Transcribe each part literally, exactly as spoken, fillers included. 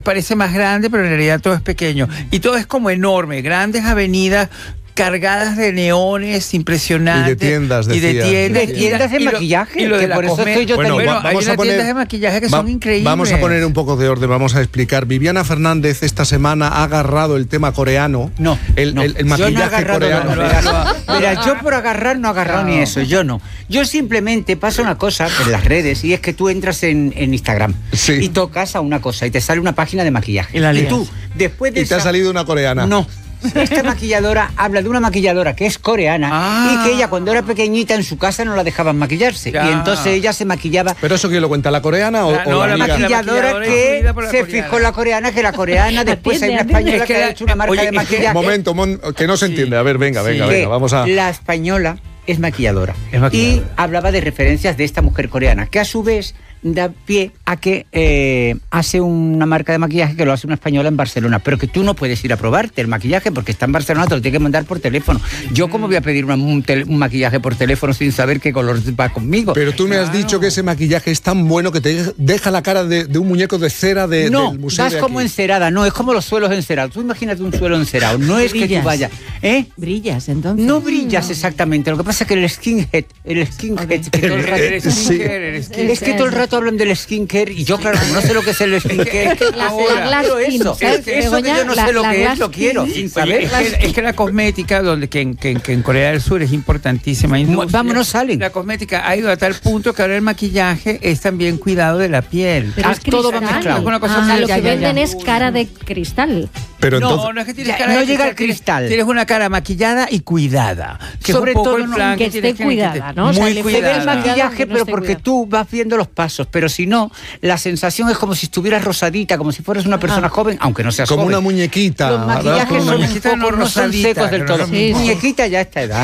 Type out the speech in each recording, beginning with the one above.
Parece más grande, pero en realidad todo es pequeño. Y todo es como enorme, grandes avenidas cargadas de neones impresionantes. Y de tiendas, y de decías. tiendas, Y de tiendas de y lo- maquillaje, y lo de que la por eso cosme- estoy yo bueno, también. bueno, hay vamos unas a poner- tiendas de maquillaje que Va- son increíbles. Vamos a poner un poco de orden, vamos a explicar. Viviana Fernández esta semana ha agarrado el tema coreano. No, el, no. el, el Yo no he maquillaje agarrado coreano. nada. Mira, yo por agarrar no he agarrado No. ni eso, yo no. Yo simplemente pasa una cosa en las redes y es que tú entras en, en Instagram Sí. y tocas a una cosa y te sale una página de maquillaje. Y la lías. tú, después de Y te ha esa- salido una coreana. No. Esta maquilladora habla de una maquilladora que es coreana Ah. y que ella cuando era pequeñita en su casa no la dejaban maquillarse. Ya. Y entonces ella se maquillaba. ¿Pero eso quién lo cuenta? ¿La coreana o, La- o no, la la amiga? maquilladora maquilladora que influida por la se coreana. fijó en la coreana, que la coreana después hay una Atiende, atiende. española Es que que ha la- hecho una marca oye, de es que- maquillaje. Momento, mon- que no se Sí. entiende. A ver, venga, venga, Sí. venga, que vamos a... La española es maquilladora. Es maquilladora. Y hablaba de referencias de esta mujer coreana, que a su vez da pie a que eh, hace una marca de maquillaje que lo hace una española en Barcelona, pero que tú no puedes ir a probarte el maquillaje porque está en Barcelona, te lo tienes que mandar por teléfono. Yo cómo voy a pedir una- un, tele- un maquillaje por teléfono sin saber qué color va conmigo. Pero tú me has dicho que ese maquillaje es tan bueno que te deja la cara de, de un muñeco de cera de, no, del museo vas de como aquí. encerada, no, es como los suelos encerados. Tú imagínate un suelo encerado, no es que tú Brillas. vayas, ¿eh? Brillas, entonces. No brillas exactamente, lo que pasa es que el skinhead, el skinhead, que todo el rato- El skincare, el skincare. es que todo el rato hablan del skincare y yo, claro, como no sé lo que es el skincare, La- Ahora, la glass pero skin, eso, ¿sabes? es que eso que Begoña, yo no la- sé lo la que es, glass lo skin. quiero, sin Oye, saber. es, que, es que la cosmética, donde, que, en- que, que en Corea del Sur es importantísima industria. Vámonos, salen. La cosmética ha ido a tal punto que ahora el maquillaje es también cuidado de la piel. Pero Ah, es todo va cristal. mezclado. Es una cosa Ah, muy- lo ya, que ya, venden ya. es cara de cristal. Pero no, entonces... no es que tienes Ya, cara no de llega al tienes- cristal. Tienes una cara maquillada y cuidada. Que Sobre es un poco todo el no- plan que tienes esté cuidada, ¿no? O sea, Muy le Se ve el cuidada. maquillaje, Que no pero esté porque cuidado. tú vas viendo los pasos, pero si no, la sensación es como si estuvieras rosadita, como si fueras una persona joven, aunque no seas Como joven. una muñequita. Los ¿verdad? maquillajes Como una son, un muñequita poco- no no son rosadita, secos del que no todo. son- Sí, sí. Muñequita ya a esta edad.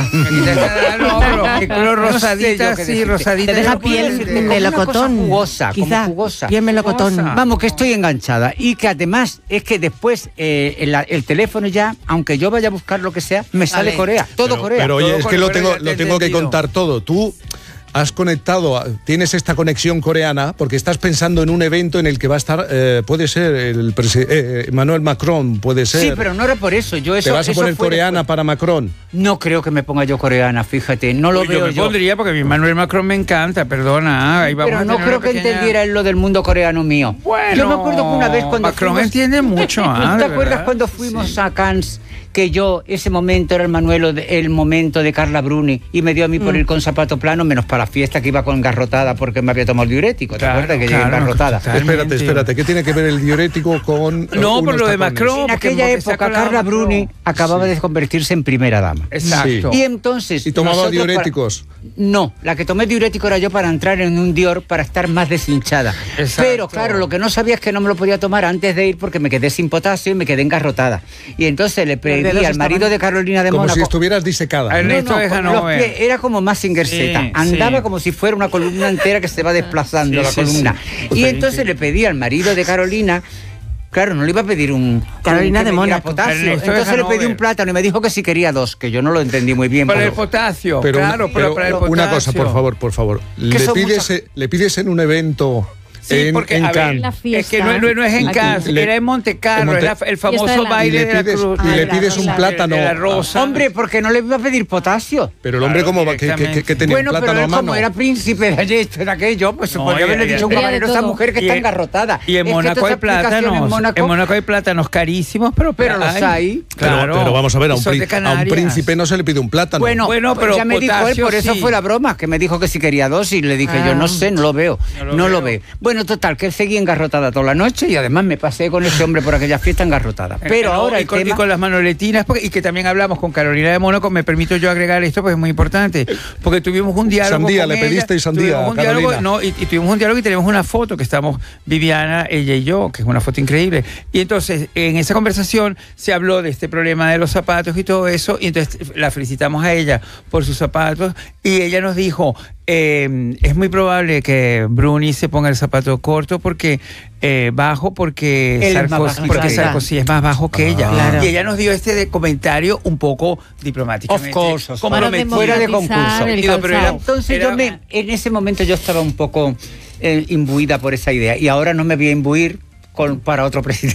No, pero, pero rosadita, yo qué sí, decirte. rosadita. Te deja no puedo piel decirte. de Como una melocotón. cosa jugosa, como Quizá. jugosa. Piel melocotón. Jugosa. Vamos, que estoy enganchada. Y que además es que después eh, el, el teléfono ya, aunque yo vaya a buscar lo que sea, me sale Sale. Corea. Todo Pero, Corea. pero oye, Todo es con que lo Corea, tengo, ya te lo he tengo que entendido. contar todo. Tú has conectado, tienes esta conexión coreana porque estás pensando en un evento en el que va a estar, eh, puede ser el presi- eh, Emmanuel Macron, puede ser. Sí, pero no era por eso. Yo eso, ¿Te vas a eso poner fue coreana después. para Macron? No creo que me ponga yo coreana, fíjate. No lo Uy, veo yo me yo. pondría porque mi Manuel Macron me encanta, perdona. Ahí vamos Pero a no tener creo una que pequeña- entendiera él lo del mundo coreano mío. Bueno, yo me acuerdo que una vez cuando Macron fuimos- entiende mucho, ¿ah? ¿Te de acuerdas verdad? cuando fuimos Sí. a Cannes? Que yo, ese momento era el Manuel, el momento de Carla Bruni y me dio a mí por ir con zapato plano, menos para la fiesta que iba con engarrotada porque me había tomado el diurético. ¿Te Claro, acuerdas que claro, llegué engarrotada? totalmente. Espérate, espérate, ¿qué tiene que ver el diurético con eh, No, por unos lo de tacones? Macron. En porque- aquella porque se ha época colado Carla Macron. Bruni acababa de convertirse en primera dama. Exacto. Y entonces... ¿Y tomaba nosotros para- diuréticos? No, la que tomé diurético era yo para entrar en un Dior para estar más deshinchada. Exacto. Pero claro, lo que no sabía es que no me lo podía tomar antes de ir porque me quedé sin potasio y me quedé engarrotada. Y entonces le pedí dedos al marido estaban- de Carolina de Como Mónaco... si estuvieras disecada. A ver, ¿no? Ernesto No, no, de con los Hanover. pies, era como más Z. Sí, Andaba sí. como si fuera una columna entera que se va desplazando Sí, la sí, columna. sí. Y Está entonces le increíble. pedí al marido de Carolina. Claro, no le iba a pedir un... Carolina que de me diera Mónaco. potasio. Ernesto de Entonces le pedí Hanover. un plátano y me dijo que si quería dos, que yo no lo entendí muy bien. Para pero- el potasio, Pero, claro, una, pero pero para el potasio. una cosa, por favor, por favor. Le son pides, muchas- eh, le pides en un evento Sí, en, porque, en a ver, Cannes. La es fiesta. que no, no- no es en Aquí. Cannes, Le- era en Monte Carlo, en Monte- era el Fiesta famoso de la- baile Y le de la pides- cruz. y le de la- pides un de la- plátano. de la rosa. Hombre, porque no le iba a pedir potasio. Pero el hombre, Claro, ¿cómo va? ¿Que, que, que- que tenía Bueno, un pero plátano él a mano? como era príncipe de allí, esto era aquello, pues se No, podría y- haberle y- dicho a un y- camarero a esa todo. mujer que Y está en- engarrotada. Y en Es que Mónaco toda hay esa explicación plátanos, en Mónaco- en Mónaco hay plátanos carísimos, pero, Pero los hay. Pero, Claro, pero vamos a ver, a un, Y son pri- de a un Canarias. príncipe no se le pide un plátano. Bueno, Bueno, pues pero ya me dijo él, potasio por eso sí. fue la broma, que me dijo que si quería dos y le dije Ah. yo, no sé, no lo veo, No no, lo lo veo. veo. Bueno, total, que él seguía engarrotada toda la noche y además me pasé con ese hombre por aquella fiesta engarrotada. Pero No, ahora y el con, tema... y con las manoletinas, porque- y que también hablamos con Carolina de Mónaco, me permito yo agregar esto porque es muy importante, porque tuvimos un diálogo Sandía, con le ella, pedisteis sandía, tuvimos un Carolina. diálogo, no, y, y tuvimos un diálogo y tenemos una foto que estamos Viviana, ella y yo, que es una foto increíble. Y entonces, en esa conversación se habló de este problema de los zapatos y todo eso, y entonces la felicitamos a ella por sus zapatos, y ella nos dijo, eh, es muy probable que Bruni se ponga el zapato corto porque eh, bajo porque, Él es más Sarkozy, bajito porque que ella. Sarkozy es más bajo que Ah. ella. Claro. Y ella nos dio este de comentario un poco diplomáticamente. Of course, of como course. lo Para metí. fuera de democratizar concurso. el Digo, pero era- calzado. Entonces era- yo me, en ese momento yo estaba un poco eh, imbuida por esa idea y ahora no me voy a imbuir con, para otro presidente.